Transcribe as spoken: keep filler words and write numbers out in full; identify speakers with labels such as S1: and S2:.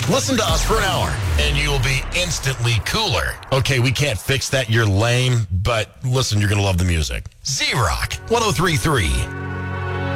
S1: Listen to us for an hour, and you'll be instantly cooler. Okay, we can't fix that. You're lame, but listen, you're going to love the music. Z-Rock, one oh three point three.